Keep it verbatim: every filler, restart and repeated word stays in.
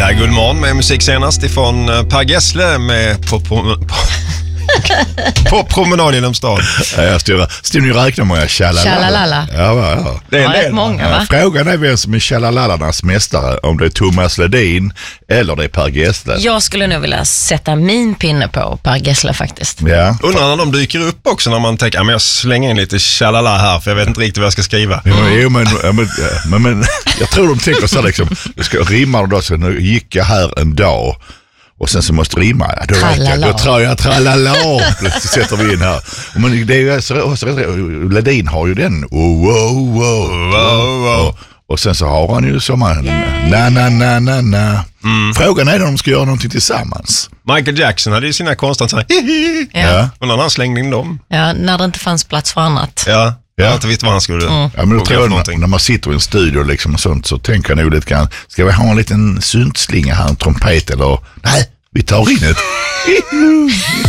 här är Guldmorgon med musik senast ifrån Per Gessle med på, på, på, på promenad genom stan. Ja, jag stod, stod ni och räknade många tjalalala. Tjalalala. Ja, ja, ja. Det är ja, en del. många, va? Frågan är vem som är tjalalalarnas mästare, om det är Thomas Ledin eller det är Per Gessle. Jag skulle nog vilja sätta min pinne på Per Gessle faktiskt. Ja. Undrar när de dyker upp också när man tänker, ja, men jag slänger in lite tjalala här för jag vet inte riktigt vad jag ska skriva. Jo, men, jo, men, men, men, men jag tror de tänker så liksom, det ska rimma då, så nu gick jag här en dag och sen så måste rimma. Ja, då, räcker, då tror jag tralala. Plötsligt sätter vi in här. Men det är ju så, så Ledin har ju den. Oh, oh, oh, Wow, wow. och sen så har han ju som en na na na na na. Mm. Frågan är om de ska göra någonting tillsammans. Michael Jackson hade ju sina konstanta så här, Ja. och när han slängde in dem. Ja, när det inte fanns plats för annat. Ja, jag har inte vet vad han skulle Mm. Ja, men då tror jag någonting. när man sitter i en studio liksom och sånt, så tänker jag nog lite grann, ska vi ha en liten syntslinga här, en trumpet eller, nej, vi tar in ett